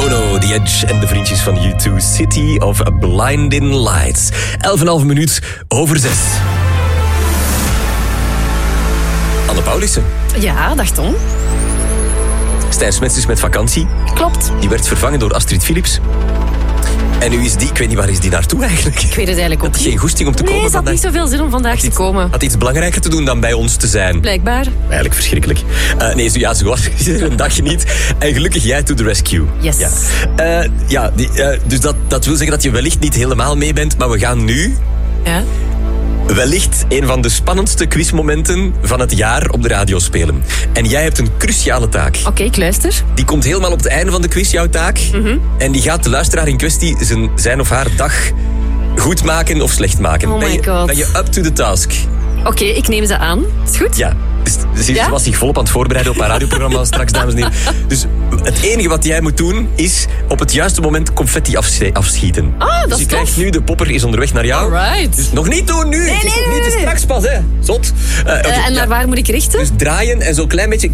Bono, The Edge en de vriendjes van U2, City of Blinding Lights. 11,5 minuut over 6. Anne Paulussen. Ja, dag Tom. Stijn Smets is met vakantie. Klopt. Die werd vervangen door Astrid Philips. En nu is die, ik weet niet waar is die naartoe eigenlijk. Ik weet het eigenlijk ook Had niet. geen goesting om te komen Nee, ze had vandaag. niet zoveel zin om vandaag te komen. Had iets belangrijker te doen dan bij ons te zijn. Blijkbaar. Eigenlijk verschrikkelijk. Zo was er een dagje niet. En gelukkig jij to the rescue. Yes. Ja. Dus dat wil zeggen dat je wellicht niet helemaal mee bent, maar we gaan nu Ja. wellicht een van de spannendste quizmomenten van het jaar op de radio spelen. En jij hebt een cruciale taak. Oké, ik luister. Die komt helemaal op het einde van de quiz, jouw taak. En die gaat de luisteraar in kwestie zijn of haar dag goed maken of slecht maken. Oh my God. Ben je up to the task? Oké, ik neem ze aan. Is goed? Ja. Ze Ja? was zich volop aan het voorbereiden op haar radioprogramma straks, dames en heren. Dus het enige wat jij moet doen, is op het juiste moment confetti afschieten. Ah, dat dus je is krijgt tof. nu, de popper is onderweg naar jou. Alright. Dus nog niet doen nu. Nee, Het is nee, nog niet, nee, het is nee. straks pas, hè. Zot. Oké, En naar waar moet ik richten? Dus draaien en zo'n klein beetje